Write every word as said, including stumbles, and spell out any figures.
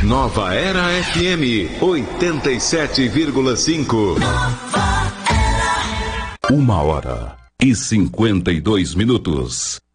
Nova Era F M oitenta e sete vírgula cinco. Uma hora e cinquenta e dois minutos.